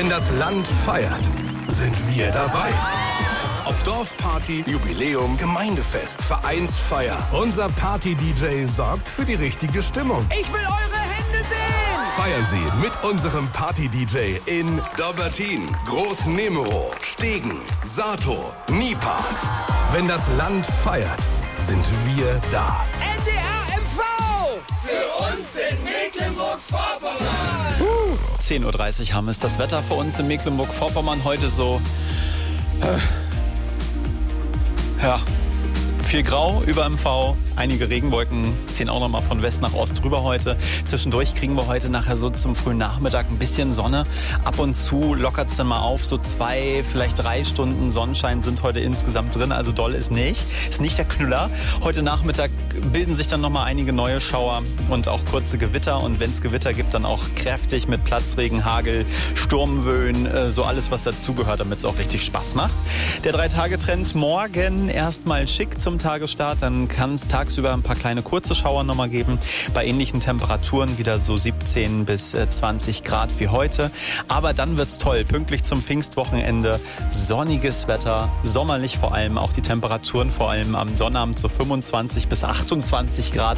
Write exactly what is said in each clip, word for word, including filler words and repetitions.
Wenn das Land feiert, sind wir dabei. Ob Dorfparty, Jubiläum, Gemeindefest, Vereinsfeier. Unser Party-D J sorgt für die richtige Stimmung. Ich will eure Hände sehen! Feiern Sie mit unserem Party-D J in Dobbertin, Groß-Nemero, Stegen, Sato, Nipas. Wenn das Land feiert, sind wir da. N D R M V! Für uns in Mecklenburg-Vorpommern! Uh, zehn Uhr dreißig haben es das Wetter für uns in Mecklenburg-Vorpommern heute so... Äh, Ja, viel Grau über M V, einige Regenwolken ziehen auch nochmal von West nach Ost rüber heute. Zwischendurch kriegen wir heute nachher so zum frühen Nachmittag ein bisschen Sonne. Ab und zu lockert es dann mal auf, so zwei, vielleicht drei Stunden Sonnenschein sind heute insgesamt drin, also doll ist nicht. Ist nicht der Knüller. Heute Nachmittag bilden sich dann nochmal einige neue Schauer und auch kurze Gewitter. Und wenn es Gewitter gibt, dann auch kräftig mit Platzregen, Hagel, Sturmwöhen, so alles, was dazugehört, damit es auch richtig Spaß macht. Der Drei-Tage-Trend morgen erstmal schick zum Tagesstart, dann kann es tagsüber ein paar kleine kurze Schauer nochmal geben. Bei ähnlichen Temperaturen wieder so siebzehn bis zwanzig Grad wie heute. Aber dann wird's toll. Pünktlich zum Pfingstwochenende. Sonniges Wetter, sommerlich vor allem. Auch die Temperaturen vor allem am Sonnabend so fünfundzwanzig bis achtundzwanzig Grad.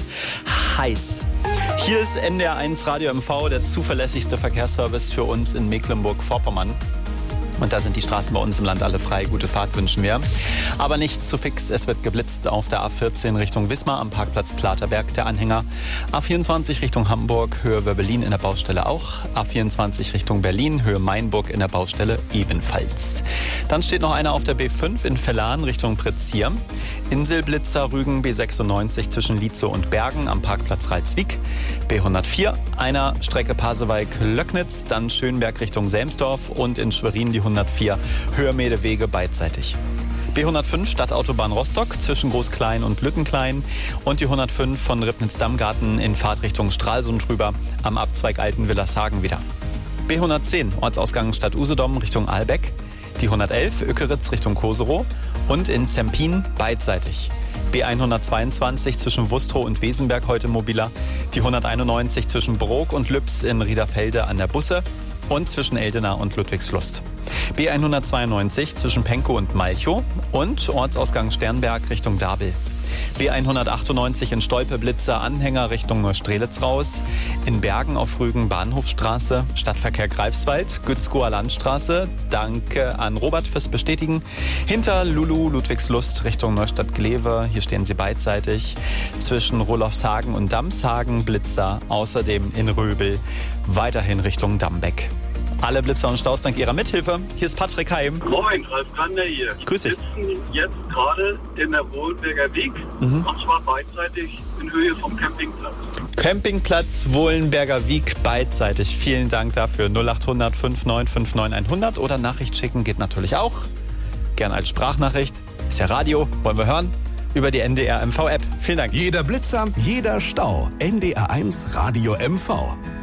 Heiß. Hier ist N D R eins Radio M V, der zuverlässigste Verkehrsservice für uns in Mecklenburg-Vorpommern. Und da sind die Straßen bei uns im Land alle frei. Gute Fahrt wünschen wir. Aber nicht zu fix. Es wird geblitzt auf der A vierzehn Richtung Wismar am Parkplatz Platerberg, der Anhänger. A vierundzwanzig Richtung Hamburg, Höhe Wörbelin in der Baustelle auch. A vierundzwanzig Richtung Berlin, Höhe Mainburg in der Baustelle ebenfalls. Dann steht noch einer auf der B fünf in Vellan Richtung Pretzier. Inselblitzer Rügen B sechsundneunzig zwischen Lietzow und Bergen am Parkplatz Ralswiek. B hundertvier, einer Strecke Pasewalk-Löcknitz, dann Schönberg Richtung Selmsdorf und in Schwerin die hundertvier Hörmedewege beidseitig. B hundertfünf Stadtautobahn Rostock zwischen Großklein und Lückenklein und die hundertfünf von Ribnitz-Dammgarten in Fahrtrichtung Stralsund rüber am Abzweig Altenwillershagen wieder. B hundertzehn Ortsausgang Stadt Usedom Richtung Ahlbeck, die hundertelf Ökeritz Richtung Koserow und in Zempin beidseitig. B hundertzweiundzwanzig zwischen Wustrow und Wesenberg heute mobiler, die hunderteinundneunzig zwischen Brok und Lübs in Riederfelde an der Busse und zwischen Eldena und Ludwigslust. B hundertzweiundneunzig zwischen Penkow und Malchow und Ortsausgang Sternberg Richtung Dabel. B hundertachtundneunzig in Stolpe-Blitzer Anhänger Richtung Neustrelitz raus. In Bergen auf Rügen Bahnhofstraße, Stadtverkehr Greifswald, Gützkower Landstraße. Danke an Robert fürs Bestätigen. Hinter Lulu Ludwigslust Richtung Neustadt-Glewe. Hier stehen sie beidseitig. Zwischen Rolofshagen und Damshagen Blitzer. Außerdem in Röbel weiterhin Richtung Dambeck. Alle Blitzer und Staus dank Ihrer Mithilfe. Hier ist Patrick Heim. Moin, Ralf Kander hier. Grüß dich. Wir sitzen jetzt gerade in der Wohlenberger Weg, mhm. und zwar beidseitig in Höhe vom Campingplatz. Campingplatz Wohlenberger Wiek beidseitig. Vielen Dank dafür. null acht hundert neunundfünfzig neunundfünfzig hundert oder Nachricht schicken geht natürlich auch. Gern als Sprachnachricht. Ist ja Radio, wollen wir hören. Über die N D R M V App. Vielen Dank. Jeder Blitzer, jeder Stau. N D R eins Radio M V.